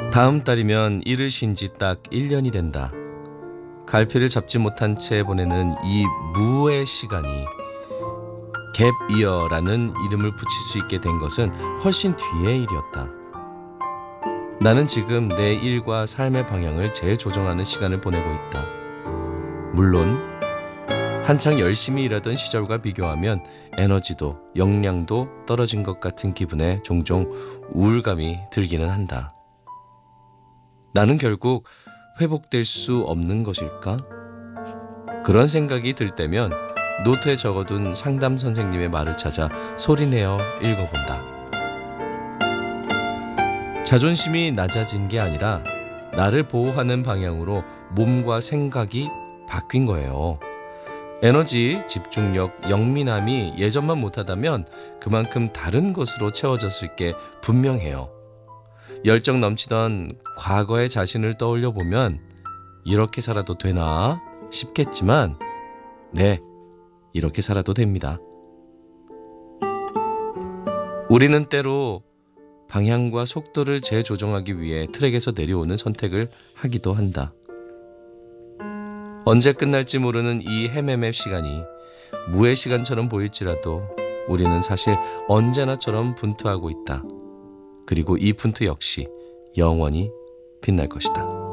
다음 달이면 일을 쉰 지 딱 1년이 된다. 갈피를 잡지 못한 채 보내는 이 무의 시간이 갭 이어라는 이름을 붙일 수 있게 된 것은 훨씬 뒤의 일이었다. 나는 지금 내 일과 삶의 방향을 재조정하는 시간을 보내고 있다. 물론 한창 열심히 일하던 시절과 비교하면 에너지도 역량도 떨어진 것 같은 기분에 종종 우울감이 들기는 한다. 나는 결국 회복될 수 없는 것일까? 그런 생각이 들 때면 노트에 적어둔 상담 선생님의 말을 찾아 소리내어 읽어본다. 자존심이 낮아진 게 아니라 나를 보호하는 방향으로 몸과 생각이 바뀐 거예요. 에너지, 집중력, 영민함이 예전만 못하다면 그만큼 다른 것으로 채워졌을 게 분명해요. 열정 넘치던 과거의 자신을 떠올려 보면 이렇게 살아도 되나 싶겠지만 네, 이렇게 살아도 됩니다. 우리는 때로 방향과 속도를 재조정하기 위해 트랙에서 내려오는 선택을 하기도 한다. 언제 끝날지 모르는 이 헤매매 시간이 무의 시간처럼 보일지라도 우리는 사실 언제나처럼 분투하고 있다. 그리고 이 분투 역시 영원히 빛날 것이다.